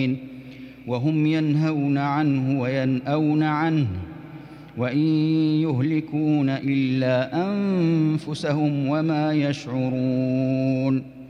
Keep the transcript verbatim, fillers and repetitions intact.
وهم ينهون عنه وينأون عنه وإن يهلكون إلا أنفسهم وما يشعرون.